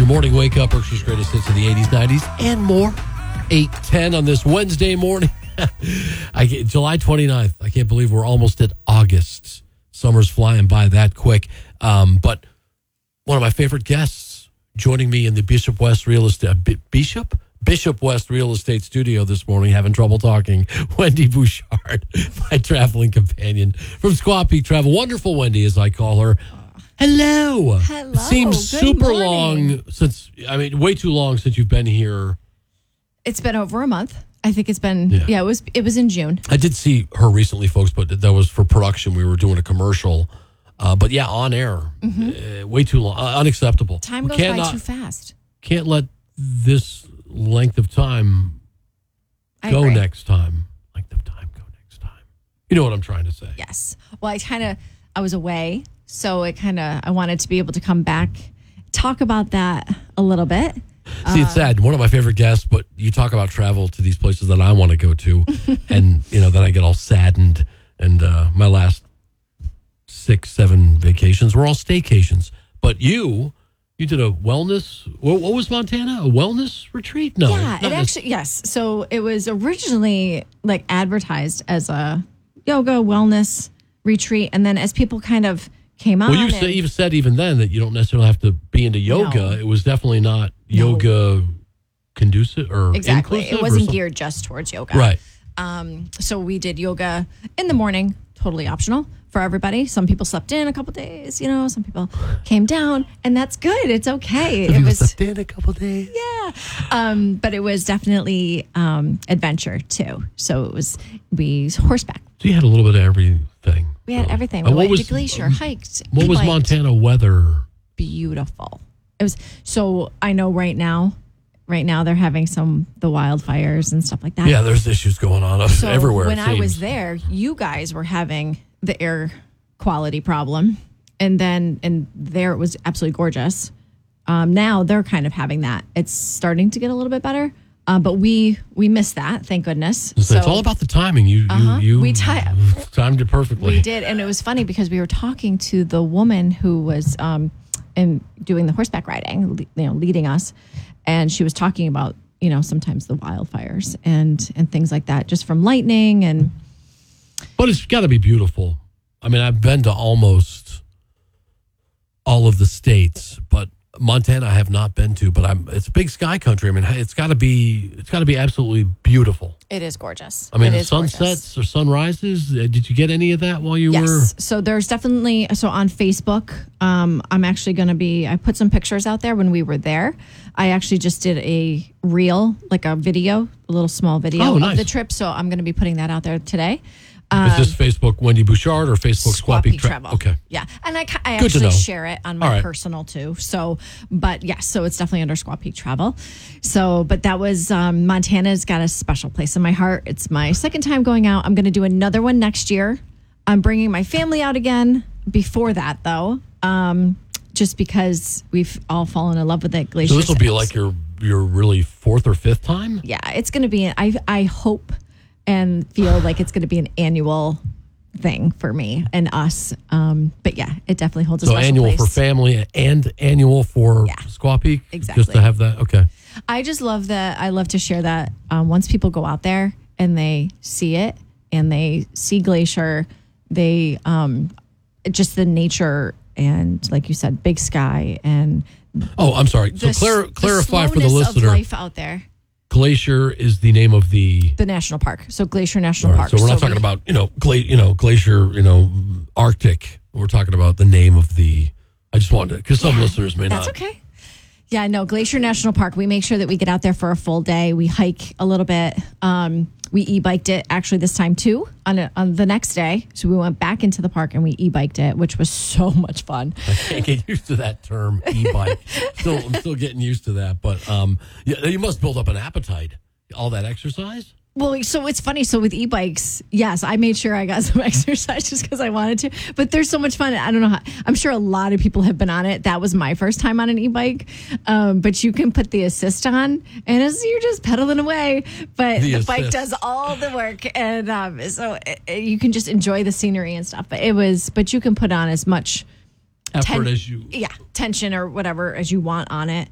Your morning wake up, Berkshire's greatest hits of the 80s, 90s, and more. 8:10 on this Wednesday morning. July 29th. I can't believe we're almost at August. Summer's flying by that quick. But one of my favorite guests joining me in the Bishop West Real Estate West Real Estate Studio this morning, having trouble talking. Wendy Bouchard, my traveling companion from Squaw Peak Travel. Wonderful Wendy, as I call her. Hello. Hello. It seems Good super morning. long way too long since you've been here. It's been over a month. I think it's been, it was in June. I did see her recently, folks, but that was for production. We were doing a commercial. But yeah, on air. Way too long. Unacceptable. Time goes by too fast. Can't let this length of time go next time. Length of time go next time. You know what I'm trying to say. Yes. Well, I was away, so I wanted to be able to come back, talk about that a little bit. See, it's sad. One of my favorite guests, but you talk about travel to these places that I want to go to, and then I get all saddened. And my last 6-7 vacations were all staycations. But you did a wellness. What was Montana? A wellness retreat? No. Yeah, yes. So it was originally advertised as a yoga wellness retreat, and then as people kind of came on. Well, you said even then that you don't necessarily have to be into yoga. No. It was definitely not yoga conducive or exactly. inclusive. It wasn't geared just towards yoga, right? So we did yoga in the morning, totally optional for everybody. Some people slept in a couple days, some people came down, and that's good. It's okay. It was slept in a couple days. Yeah. But it was definitely adventure too. So we horseback. So you had a little bit of everything. We had everything. We went to Glacier, hiked. What was Montana weather? Beautiful. It was. So I know right now they're having the wildfires and stuff like that. Yeah, there's issues going on everywhere. When I was there, you guys were having the air quality problem, and there it was absolutely gorgeous. Now they're kind of having that. It's starting to get a little bit better, but we missed that, thank goodness. So it's all about the timing. You timed it perfectly. We did, and it was funny because we were talking to the woman who was doing the horseback riding, leading us, and she was talking about sometimes the wildfires and things like that, just from lightning and. But it's got to be beautiful. I mean, I've been to almost all of the states, but Montana I have not been to. But it's a big sky country. I mean, it's got to be absolutely beautiful. It is gorgeous. I mean, sunsets or sunrises. Did you get any of that while you were? Yes. So there's definitely on Facebook. I'm actually going to be. I put some pictures out there when we were there. I actually just did a reel, like a video, a little small video of the trip. So I'm going to be putting that out there today. Is this Facebook Wendy Bouchard or Facebook Squaw Peak Travel? Okay. Yeah. And I actually share it on my personal too. So, but yes, so it's definitely under Squaw Peak Travel. So, but that was, Montana's got a special place in my heart. It's my second time going out. I'm going to do another one next year. I'm bringing my family out again before that though. Just because we've all fallen in love with it. Glacier. So this will be like your really fourth or fifth time? Yeah. It's going to be, I hope and feel like it's going to be an annual thing for me and us. But yeah, it definitely holds a special place. So annual for family and annual for Squaw Peak? Exactly. Just to have that? Okay. I just love that. I love to share that once people go out there and they see it and they see Glacier, they just the nature and like you said, big sky and I'm sorry. So clarify for the listener. Of life out there. Glacier is the name of the national park. So Glacier National Park. So we're not talking about Glacier, Arctic. We're talking about the name of the. I just wanted to, because some listeners may not. That's okay. Yeah, no, Glacier National Park. We make sure that we get out there for a full day. We hike a little bit. We e-biked it actually this time too on the next day. So we went back into the park and we e-biked it, which was so much fun. I can't get used to that term, e-bike. I'm still getting used to that. But you must build up an appetite. All that exercise? Well, so it's funny. So with e-bikes, yes, I made sure I got some exercise just because I wanted to. But there's so much fun. I don't know how. I'm sure a lot of people have been on it. That was my first time on an e-bike. But you can put the assist on, and you're just pedaling away. But the bike does all the work, and so you can just enjoy the scenery and stuff. But you can put on as much effort as you, tension or whatever as you want on it.